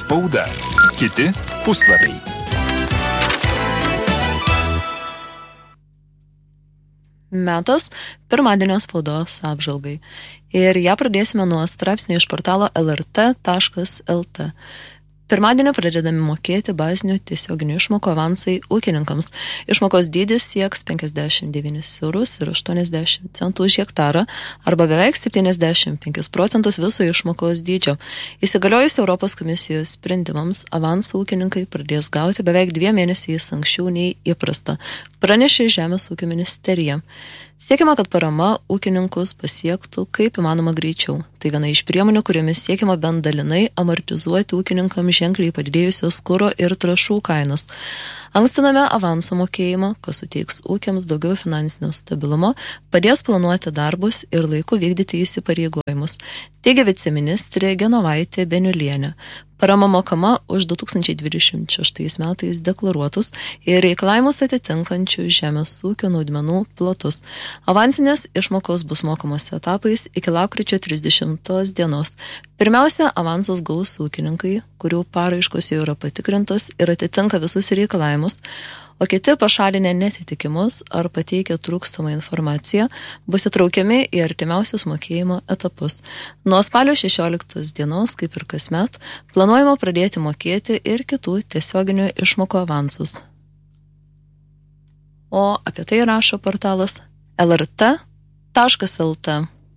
Spauda. Kiti puslapiai. Metas pirmadienio spaudos apžvalgai. Ir ją pradėsime nuo straipsnio iš portalo lrt.lt. Pirmadienio pradedami mokėti bazinių tiesioginių išmokų avansai ūkininkams. Išmokos dydis sieks 59,80 € už hektarą arba beveik 75% viso išmokos dydžio. Įsigaliojus Europos komisijos sprendimams, avansų ūkininkai pradės gauti beveik 2 mėnesiais anksčiau nei įprasta, pranešė Žemės ūkio ministerija. Siekiama, kad parama ūkininkus pasiektų kaip įmanoma greičiau. Tai viena iš priemonių, kuriomis siekiama bent dalinai amortizuoti ūkininkams ženkliai padidėjusios kuro ir trąšų kainas. Ankstiname avanso mokėjimą, kas suteiks ūkiams daugiau finansinio stabilumo, padės planuoti darbus ir laiku vykdyti įsipareigojimus, teigia viceministrė Genovaitė Beniulienė. Parama mokama už 2026 metais deklaruotus ir reikalavimus atitinkančių žemės ūkio naudmenų plotus. Avansinės išmokos bus mokamos etapais iki lapkričio 30 dienos. Pirmiausia, avansus gaus ūkininkai, kurių paraiškos jau yra patikrintos ir atitinka visus reikalavimus, o kiti pašalinę netitikimus ar pateikę trūkstamą informaciją bus įtraukiami į artimiausius mokėjimo etapus. Nuo spalio 16 dienos, kaip ir kasmet, planuojama pradėti mokėti ir kitų tiesioginių išmokų avansus. O apie tai rašo portalas lrt.lt.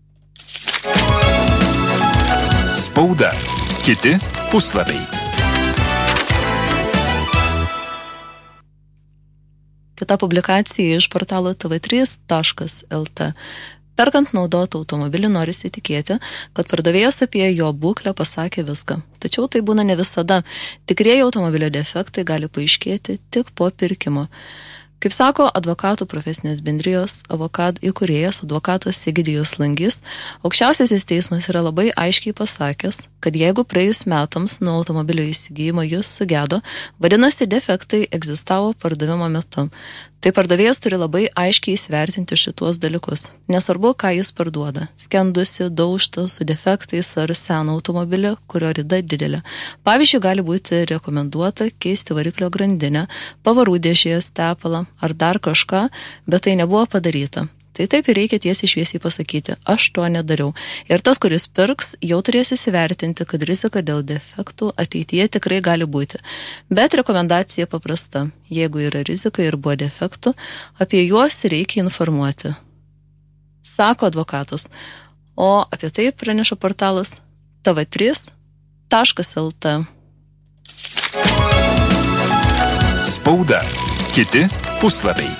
Spauda. Kiti puslapiai. Kita publikacija iš portalo tv3.lt. Perkant naudotą automobilį norisi tikėti, kad pardavėjas apie jo būklę pasakė viską. Tačiau tai būna ne visada. Tikrieji automobilio defektai gali paaiškėti tik po pirkimo. Kaip sako advokatų profesinės bendrijos Avokad įkūrėjas advokatas Egidijus Langys, aukščiausiasis teismas yra labai aiškiai pasakęs, kad jeigu praėjus metams nuo automobilio įsigijimo jis sugedo, vadinasi defektai egzistavo pardavimo metu. Tai pardavėjas turi labai aiškiai įsivertinti šituos dalykus. Nesvarbu, ką jis parduoda. Skendusi, daužta, su defektais ar seną automobilį, kurio rida didelė. Pavyzdžiui, gali būti rekomenduota keisti variklio grandinę, pavarų dėžės tepalą ar dar kažką, bet tai nebuvo padaryta. Tai taip ir reikia tiesiai šviesiai pasakyti, aš to nedariau. Ir tas, kuris pirks, jau turės įsivertinti, kad rizika dėl defektų ateityje tikrai gali būti. Bet rekomendacija paprasta. Jeigu yra rizika ir buvo defektų, apie juos reikia informuoti. Sako advokatas. O apie tai praneša portalas tv3.lt. Spauda. Kiti puslapiai.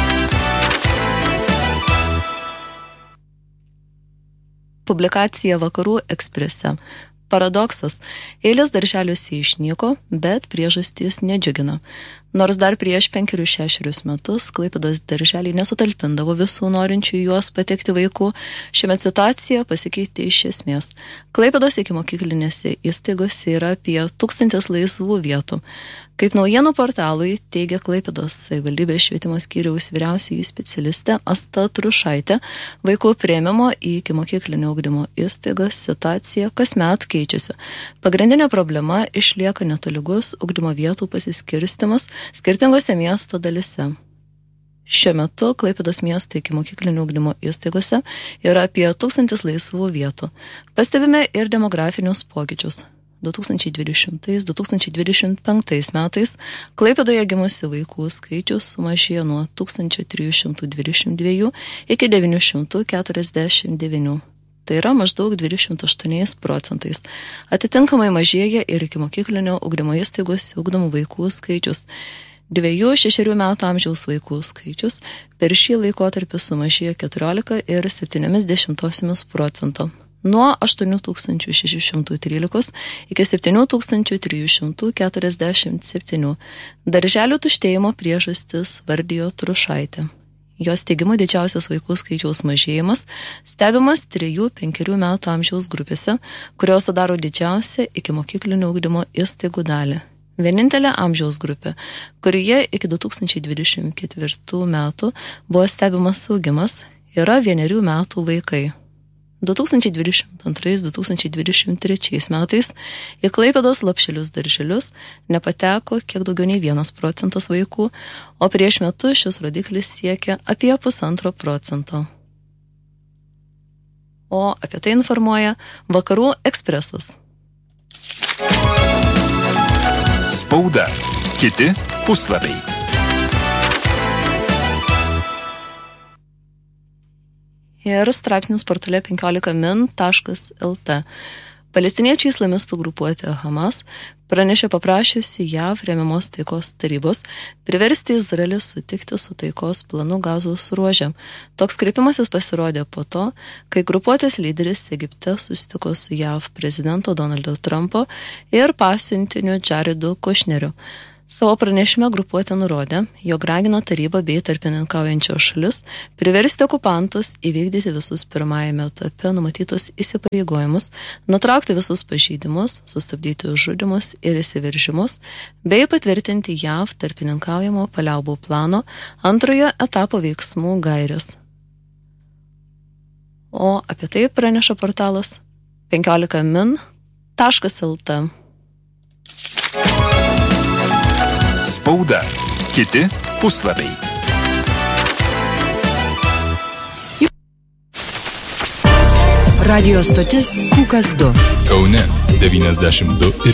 Publikacija Vakarų eksprese. Paradoksas. Eilės darželiuose išnyko, bet priežastys nedžiugina. Nors dar prieš 5-6 metus Klaipėdos darželiai nesutalpindavo visų norinčių juos patekti vaikų, šiame situacija pasikeitė iš esmės. Klaipėdos ikimokyklinėse įstaigose yra apie 1000 laisvų vietų. Kaip naujienų portalui teigia Klaipėdos savivaldybės švietimo skyriaus vyriausioji specialistė Asta Trušaitė, vaikų priėmimo į ikimokyklinio ugdymo įstaigas situacija kasmet keičiasi. Pagrindinė problema išlieka netolygus ugdymo vietų pasiskirstymas skirtingose miesto dalise. Šiuo metu Klaipėdos miesto ikimokyklinio ugdymo įstaigose yra apie 1000 laisvų vietų. Pastebime ir demografinius pokyčius. 2020-2025 metais Klaipėdoje gimusių vaikų skaičius sumažėjo nuo 1322 iki 949. Tai yra maždaug 28%. Atitinkamai mažėja ir ikimokyklinio ugdymo įstaigose ugdomų vaikų skaičius. 2-6 metų amžiaus vaikų skaičius per šį laikotarpį sumažėjo 14,7%. Nuo 8613 iki 7347. Darželių tuštėjimo priežastis vardijo Trušaitė. Jos teigimu didžiausias vaikų skaičiaus mažėjimas stebimas 3-5 metų amžiaus grupėse, kurios sudaro didžiausią ikimokyklinio ugdymo įstaigų dalį. Vienintelė amžiaus grupė, kurioje iki 2024 metų buvo stebimas augimas, yra 1 metų vaikai. 2022-2023 metais į Klaipėdos Lopšelius darželius nepateko kiek daugiau nei 1% vaikų, o prieš metus šis rodiklis siekia apie 1,5%. O apie tai informuoja Vakarų ekspresas. Spauda. Kiti puslapiai. Ir straipsnis portale 15min.lt. Palestiniečiai islamistų grupuotė Hamas pranešė paprašiusi JAV remiamos taikos tarybos priversti Izraelį sutikti su taikos planu Gazos ruože. Toks kreipimasis pasirodė po to, kai grupuotės lyderis Egipte susitiko su JAV prezidento Donaldo Trumpo ir pasiuntiniu Jaredu Kushneriu. Savo pranešime grupuotė nurodė, jog ragino tarybą bei tarpininkaujančios šalis priversti okupantus įvykdyti visus pirmajame etape numatytus įsipareigojimus, nutraukti visus pažeidimus, sustabdyti žudymus ir įsiveržimus, bei patvirtinti JAV tarpininkaujamo paliaubų plano antrojo etapo veiksmų gairės. O apie tai praneša portalas 15min.lt. Spauda. Kiti puslapiai. Radio stotis Pūkas 2. Kaune 92 ir